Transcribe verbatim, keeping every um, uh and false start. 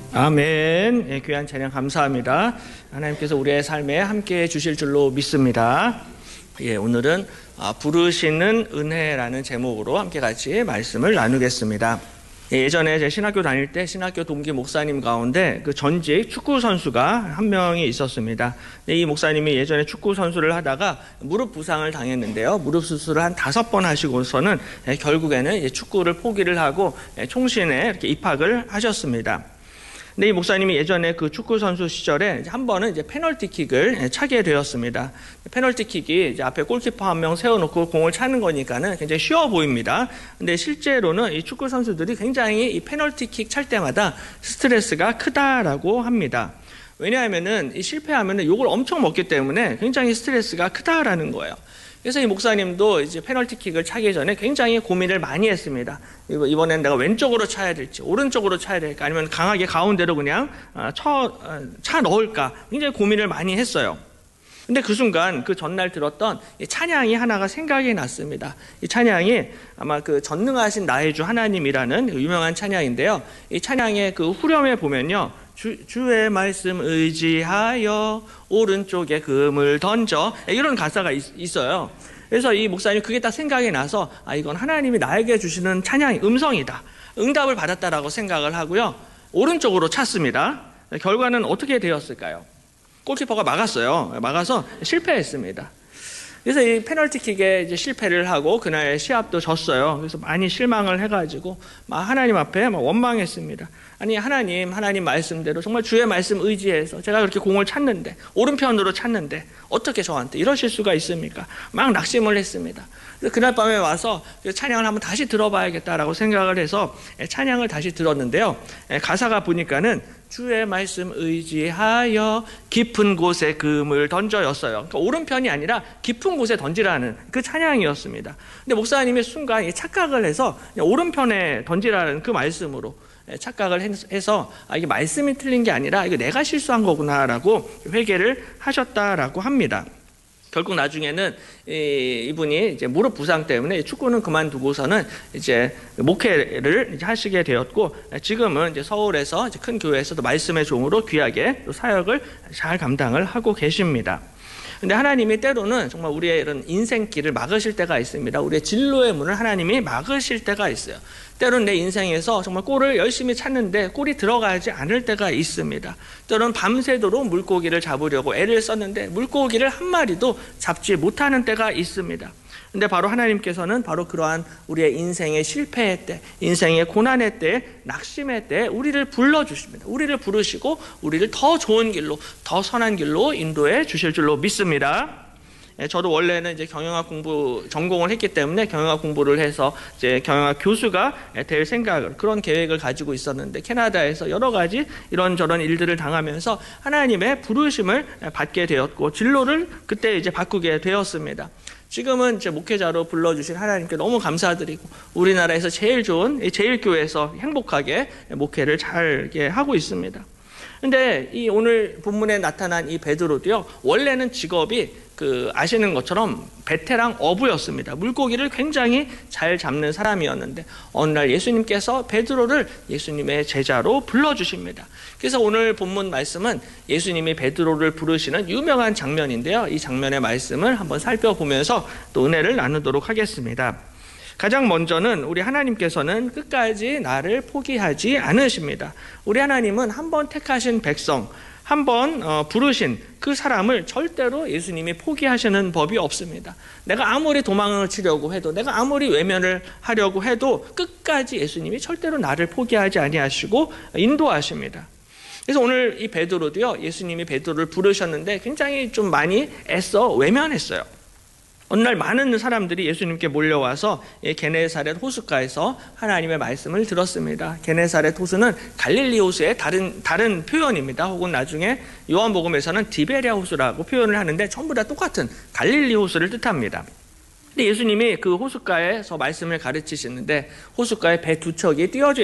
아멘. 예, 귀한 찬양 감사합니다. 하나님께서 우리의 삶에 함께해 주실 줄로 믿습니다. 예, 오늘은 아, 부르시는 은혜라는 제목으로 함께 같이 말씀을 나누겠습니다. 예, 예전에 제 신학교 다닐 때 신학교 동기 목사님 가운데 그 전직 축구 선수가 한 명이 있었습니다. 이 목사님이 예전에 축구 선수를 하다가 무릎 부상을 당했는데요. 무릎 수술을 한 다섯 번 하시고서는 예, 결국에는 축구를 포기를 하고 예, 총신에 이렇게 입학을 하셨습니다. 근데 이 목사님이 예전에 그 축구 선수 시절에 한 번은 이제 페널티킥을 차게 되었습니다. 페널티킥이 이제 앞에 골키퍼 한 명 세워놓고 공을 차는 거니까는 굉장히 쉬워 보입니다. 근데 실제로는 이 축구 선수들이 굉장히 이 페널티킥 찰 때마다 스트레스가 크다라고 합니다. 왜냐하면은 이 실패하면은 욕을 엄청 먹기 때문에 굉장히 스트레스가 크다라는 거예요. 그래서 이 목사님도 이제 페널티킥을 차기 전에 굉장히 고민을 많이 했습니다. 이번엔 내가 왼쪽으로 차야 될지, 오른쪽으로 차야 될까, 아니면 강하게 가운데로 그냥 쳐, 차 넣을까, 굉장히 고민을 많이 했어요. 근데 그 순간 그 전날 들었던 찬양이 하나가 생각이 났습니다. 이 찬양이 아마 그 전능하신 나의 주 하나님이라는 유명한 찬양인데요. 이 찬양의 그 후렴에 보면요. 주, 주의 말씀 의지하여 오른쪽에 금을 던져, 이런 가사가 있, 있어요. 그래서 이 목사님 그게 딱 생각이 나서 아 이건 하나님이 나에게 주시는 찬양의 음성이다. 응답을 받았다라고 생각을 하고요. 오른쪽으로 찼습니다. 결과는 어떻게 되었을까요? 골키퍼가 막았어요. 막아서 실패했습니다. 그래서 이 페널티킥에 이제 실패를 하고 그날 시합도 졌어요. 그래서 많이 실망을 해가지고 막 하나님 앞에 막 원망했습니다. 아니 하나님, 하나님 말씀대로 정말 주의 말씀 의지해서 제가 그렇게 공을 찼는데 오른편으로 찼는데 어떻게 저한테 이러실 수가 있습니까? 막 낙심을 했습니다. 그래서 그날 밤에 와서 찬양을 한번 다시 들어봐야겠다라고 생각을 해서 찬양을 다시 들었는데요. 가사가 보니까는 주의 말씀 의지하여 깊은 곳에 금을 던져였어요. 그러니까 오른편이 아니라 깊은 곳에 던지라는 그 찬양이었습니다. 근데 목사님이 순간 착각을 해서 오른편에 던지라는 그 말씀으로 착각을 해서 아, 이게 말씀이 틀린 게 아니라 이거 내가 실수한 거구나라고 회개를 하셨다라고 합니다. 결국 나중에는 이분이 이제 무릎 부상 때문에 축구는 그만두고서는 이제 목회를 이제 하시게 되었고 지금은 이제 서울에서 이제 큰 교회에서도 말씀의 종으로 귀하게 또 사역을 잘 감당을 하고 계십니다. 근데 하나님이 때로는 정말 우리의 이런 인생길을 막으실 때가 있습니다. 우리의 진로의 문을 하나님이 막으실 때가 있어요. 때로는 내 인생에서 정말 꼴을 열심히 찾는데 꼴이 들어가지 않을 때가 있습니다. 때로는 밤새도록 물고기를 잡으려고 애를 썼는데 물고기를 한 마리도 잡지 못하는 때가 있습니다. 근데 바로 하나님께서는 바로 그러한 우리의 인생의 실패의 때, 인생의 고난의 때, 낙심의 때 우리를 불러주십니다. 우리를 부르시고 우리를 더 좋은 길로, 더 선한 길로 인도해 주실 줄로 믿습니다. 저도 원래는 이제 경영학 공부 전공을 했기 때문에 경영학 공부를 해서 이제 경영학 교수가 될 생각을 그런 계획을 가지고 있었는데 캐나다에서 여러 가지 이런저런 일들을 당하면서 하나님의 부르심을 받게 되었고 진로를 그때 이제 바꾸게 되었습니다. 지금은 이제 목회자로 불러주신 하나님께 너무 감사드리고 우리나라에서 제일 좋은 제일교회에서 행복하게 목회를 잘 하고 있습니다. 근데 이 오늘 본문에 나타난 이 베드로도요, 원래는 직업이 그 아시는 것처럼 베테랑 어부였습니다. 물고기를 굉장히 잘 잡는 사람이었는데 어느 날 예수님께서 베드로를 예수님의 제자로 불러주십니다. 그래서 오늘 본문 말씀은 예수님이 베드로를 부르시는 유명한 장면인데요. 이 장면의 말씀을 한번 살펴보면서 또 은혜를 나누도록 하겠습니다. 가장 먼저는 우리 하나님께서는 끝까지 나를 포기하지 않으십니다. 우리 하나님은 한번 택하신 백성, 한번 부르신 그 사람을 절대로 예수님이 포기하시는 법이 없습니다. 내가 아무리 도망을 치려고 해도, 내가 아무리 외면을 하려고 해도 끝까지 예수님이 절대로 나를 포기하지 아니하시고 인도하십니다. 그래서 오늘 이 베드로도요, 예수님이 베드로를 부르셨는데 굉장히 좀 많이 애써 외면했어요. 어느 날 많은 사람들이 예수님께 몰려와서 게네사렛 호숫가에서 하나님의 말씀을 들었습니다. 게네사렛 호수는 갈릴리 호수의 다른, 다른 표현입니다. 혹은 나중에 요한복음에서는 디베랴 호수라고 표현을 하는데 전부 다 똑같은 갈릴리 호수를 뜻합니다. 근데 예수님이 그 호숫가에서 말씀을 가르치시는데 호숫가에 배 두 척이 띄어져